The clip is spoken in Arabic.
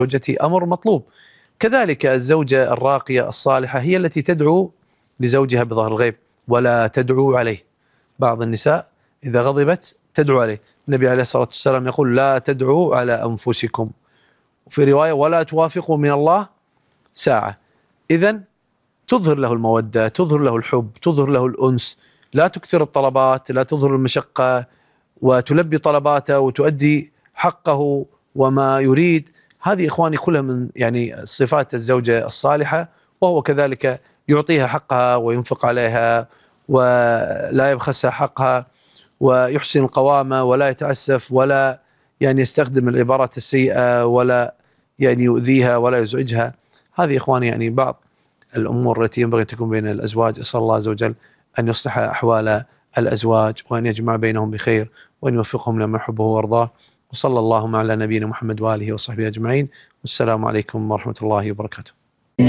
زوجته أمر مطلوب. كذلك الزوجة الراقية الصالحة هي التي تدعو لزوجها بظهر الغيب ولا تدعو عليه. بعض النساء إذا غضبت تدعو عليه، النبي عليه الصلاة والسلام يقول لا تدعوا على أنفسكم، وفي رواية ولا توافقوا من الله ساعة. إذن تظهر له المودة، تظهر له الحب، تظهر له الأنس، لا تكثر الطلبات، لا تظهر المشقة، وتلبي طلباته وتؤدي حقه وما يريد. هذه إخواني كلها من يعني صفات الزوجة الصالحة. وهو كذلك يعطيها حقها وينفق عليها ولا يبخسها حقها، ويحسن القوامة ولا يتعسف ولا يعني يستخدم العبارات السيئة ولا يعني يؤذيها ولا يزعجها. هذه إخواني يعني بعض الأمور التي ينبغي أن تكون بين الأزواج. أسأل الله عز وجل أن يصلح أحوال الأزواج وأن يجمع بينهم بخير وأن يوفقهم لما يحبه ويرضاه. وصلى اللهم على نبينا محمد وآله وصحبه أجمعين، والسلام عليكم ورحمة الله وبركاته.